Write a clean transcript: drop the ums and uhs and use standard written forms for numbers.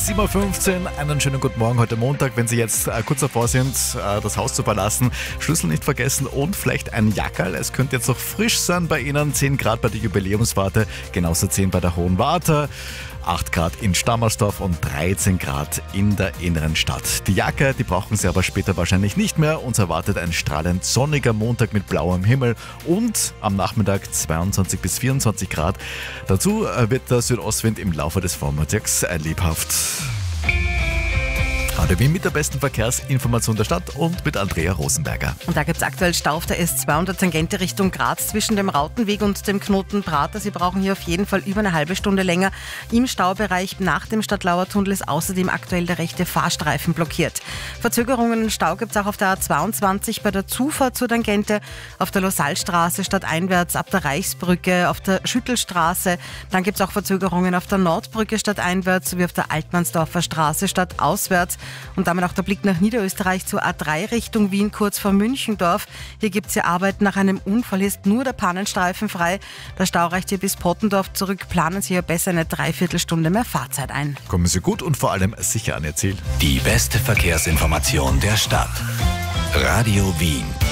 7:15 Uhr. Einen schönen guten Morgen heute Montag. Wenn Sie jetzt kurz davor sind, das Haus zu verlassen, Schlüssel nicht vergessen und vielleicht ein Jackerl. Es könnte jetzt noch frisch sein bei Ihnen. 10 Grad bei der Jubiläumswarte, genauso 10 bei der Hohen Warte. 8 Grad in Stammersdorf und 13 Grad in der inneren Stadt. Die Jacke, die brauchen Sie aber später wahrscheinlich nicht mehr. Uns erwartet ein strahlend sonniger Montag mit blauem Himmel und am Nachmittag 22 bis 24 Grad. Dazu wird der Südostwind im Laufe des Vormittags lebhaft. Radio Wien mit der besten Verkehrsinformation der Stadt und mit Andrea Rosenberger. Und da gibt es aktuell Stau auf der S2 und der Tangente Richtung Graz zwischen dem Rautenweg und dem Knoten Prater. Sie brauchen hier auf jeden Fall über eine halbe Stunde länger. Im Staubereich nach dem Stadtlauer Tunnel ist außerdem aktuell der rechte Fahrstreifen blockiert. Verzögerungen und Stau gibt es auch auf der A22 bei der Zufahrt zur Tangente, auf der Losallstraße stadteinwärts ab der Reichsbrücke, auf der Schüttelstraße. Dann gibt es auch Verzögerungen auf der Nordbrücke stadteinwärts sowie auf der Altmannsdorfer Straße stadtauswärts. Und damit auch der Blick nach Niederösterreich zur A3 Richtung Wien, kurz vor Münchendorf. Hier gibt es ja Arbeiten nach einem Unfall, hier ist nur der Pannenstreifen frei. Der Stau reicht hier bis Pottendorf zurück. Planen Sie hier besser eine Dreiviertelstunde mehr Fahrzeit ein. Kommen Sie gut und vor allem sicher an Ihr Ziel. Die beste Verkehrsinformation der Stadt. Radio Wien.